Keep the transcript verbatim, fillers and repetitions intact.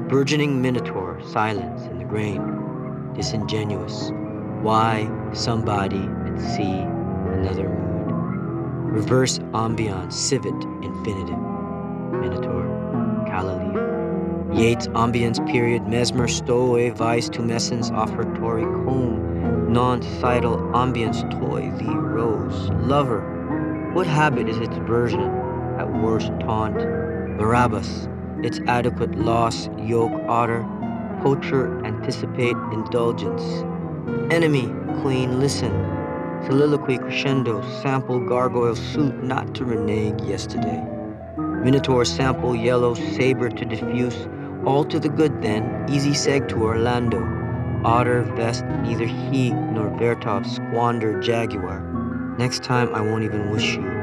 Burgeoning Minotaur, silence in the grain. Disingenuous. Why somebody at sea, another mood. Reverse ambiance, civet, infinitive. Minotaur, Callalith. Yeats, ambience period, mesmer, stowaway, vice, tumescence, offertory, comb, non-societal, ambience, toy, the rose, lover. What habit is its version? At worst, taunt. Barabbas, its adequate loss, yoke, otter. Poacher, anticipate, indulgence. Enemy, queen, listen. Soliloquy, crescendo, sample, gargoyle, suit, not to renege yesterday. Minotaur, sample, yellow, saber to diffuse. All to the good then, easy seg to Orlando. Otter, vest, neither he nor Vertov, squander, jaguar. Next time I won't even wish you.